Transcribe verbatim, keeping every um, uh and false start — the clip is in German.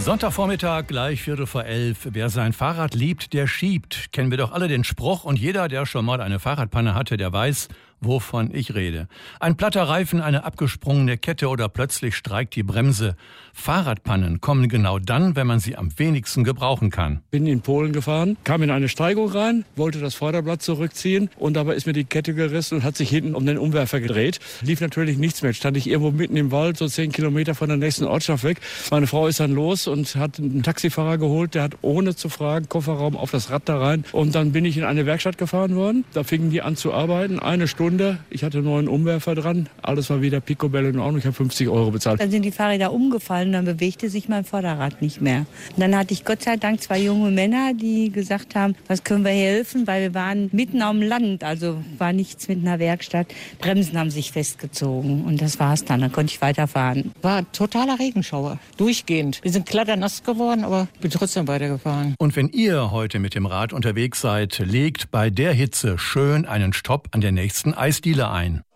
Sonntagvormittag, gleich Viertel vor elf. Wer sein Fahrrad liebt, der schiebt. Kennen wir doch alle den Spruch. Und jeder, der schon mal eine Fahrradpanne hatte, der weiß, wovon ich rede. Ein platter Reifen, eine abgesprungene Kette oder plötzlich streikt die Bremse. Fahrradpannen kommen genau dann, wenn man sie am wenigsten gebrauchen kann. Bin in Polen gefahren, kam in eine Steigung rein, wollte das Vorderblatt zurückziehen und dabei ist mir die Kette gerissen und hat sich hinten um den Umwerfer gedreht. Lief natürlich nichts mehr. Stand ich irgendwo mitten im Wald, so zehn Kilometer von der nächsten Ortschaft weg. Meine Frau ist dann los und hat einen Taxifahrer geholt, der hat ohne zu fragen Kofferraum auf das Rad da rein. Und dann bin ich in eine Werkstatt gefahren worden. Da fingen die an zu arbeiten, eine Stunde. Ich hatte einen neuen Umwerfer dran. Alles war wieder picobello in Ordnung. Ich habe fünfzig Euro bezahlt. Dann sind die Fahrräder umgefallen, dann bewegte sich mein Vorderrad nicht mehr. Und dann hatte ich Gott sei Dank zwei junge Männer, die gesagt haben, was können wir helfen, weil wir waren mitten am Land, also war nichts mit einer Werkstatt. Bremsen haben sich festgezogen und das war's dann. Dann konnte ich weiterfahren. War totaler Regenschauer, durchgehend. Wir sind klatternass geworden, aber bin trotzdem weitergefahren. Und wenn ihr heute mit dem Rad unterwegs seid, legt bei der Hitze schön einen Stopp an der nächsten Eisdiele ein.